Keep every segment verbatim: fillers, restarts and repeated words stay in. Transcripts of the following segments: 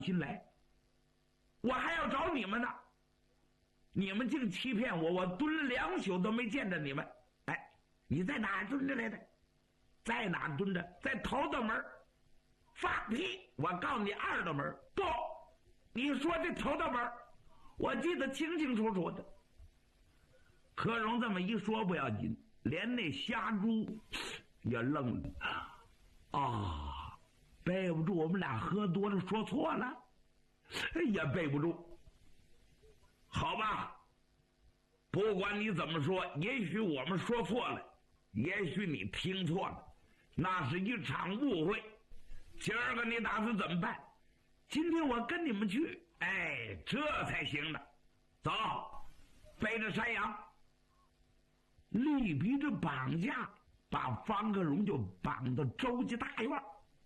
新来，我还要找你们呢。你们竟欺骗我，我蹲了两宿都没见着你们。哎，你在哪儿蹲着来的？在哪儿蹲着？在头道门。放屁！我告诉你二道门。不，你说这头道门，我记得清清楚楚的。柯荣这么一说不要紧，连那瞎猪也愣了。啊，背不住我们俩喝多了说错了，也背不住。好吧，不管你怎么说，也许我们说错了，也许你听错了，那是一场误会。今儿个你打算怎么办？今天我跟你们去，哎，这才行呢。走，背着山羊。利比这绑架，把方克荣就绑到周家大院。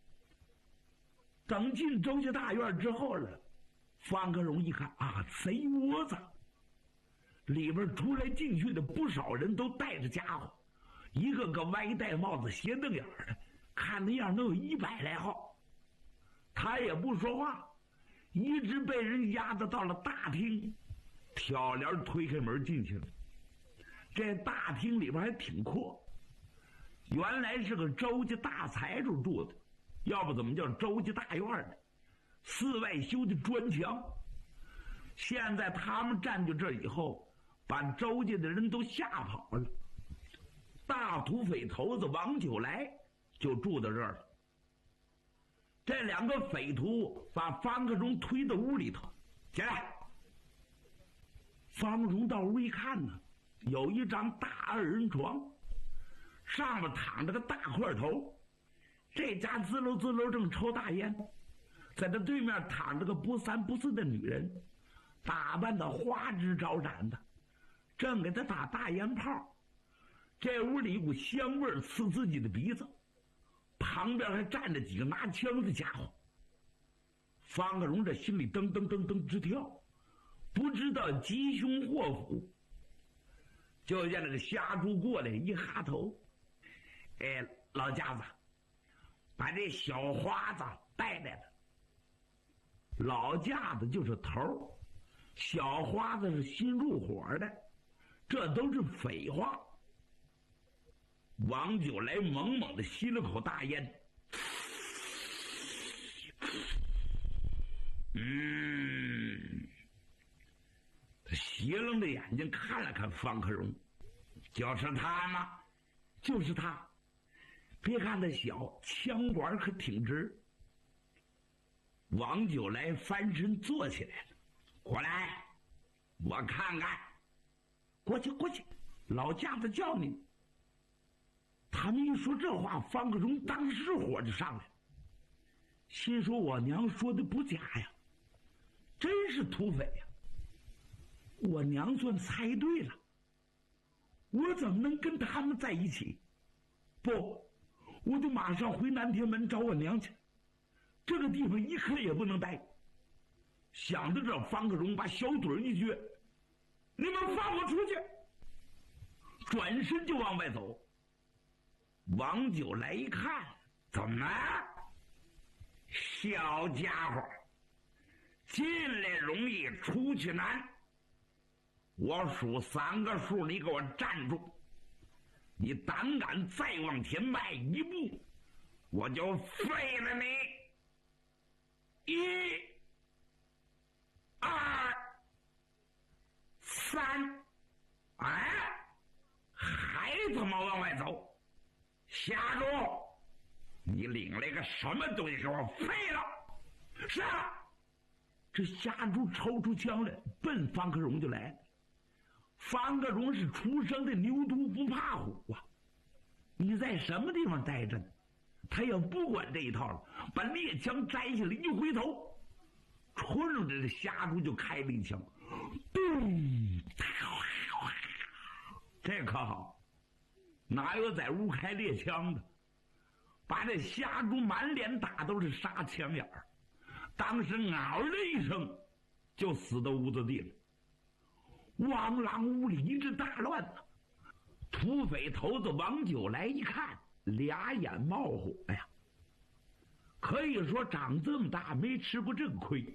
等进周家大院之后了，方克荣一看啊，贼窝子，里边出来进去的不少人都带着家伙，一个个歪戴帽子斜瞪眼的，看那样能有一百来号。他也不说话，一直被人押着到了大厅，挑帘推开门进去了。这大厅里边还挺阔，原来是个周家大财主住的，要不怎么叫周家大院呢？四外修的砖墙。现在他们占据这以后，把周家的人都吓跑了。大土匪头子王九来就住到这儿了。这两个匪徒把方克荣推到屋里头，起来。方克荣到屋一看呢，有一张大二人床，上面躺着个大块头，这家滋溜滋溜正抽大烟，在他对面躺着个不三不四的女人，打扮的花枝招展的，正给他打大烟炮。这屋里一股香味刺自己的鼻子，旁边还站着几个拿枪的家伙。方克荣这心里噔噔噔噔直跳，不知道吉凶祸福。就见那个瞎猪过来一哈头，哎，老家子，把这小花子带来了。老架子就是头，小花子是新入伙的，这都是废话。王九来猛猛的吸了口大烟，嗯，他斜楞着眼睛看了看方克荣，就是他吗？就是他。别看他小，枪管可挺直。王九来翻身坐起来了，过来，我看看。过去，过去，老架子叫你。他们一说这话，方克荣当时火就上来了，心说我娘说的不假呀，真是土匪呀！我娘算猜对了，我怎么能跟他们在一起？不，我就马上回南天门找我娘去，这个地方一刻也不能待。想到这，方克荣把小嘴一撅，你们放我出去！转身就往外走。王九来一看，怎么小家伙，进来容易出去难，我数三个数，你给我站住！你胆敢再往前迈一步，我就废了你！一、二、三，哎，还他妈往外走！瞎猪，你领了一个什么东西给我废了？是啊，这瞎猪抽出枪来，奔方克荣就来了。方克荣是出生的牛犊不怕虎啊！你在什么地方待着呢？他也不管这一套了，把猎枪摘下来，一回头，冲着这瞎猪就开了一枪，咚！这可好，哪有在屋开猎枪的？把这瞎猪满脸打都是杀枪眼儿，当时嗷的一声，就死到屋子地了。汪郎屋里一阵大乱呐！土匪头子王九来一看，俩眼冒火呀！ 可以说长这么大没吃过这个亏。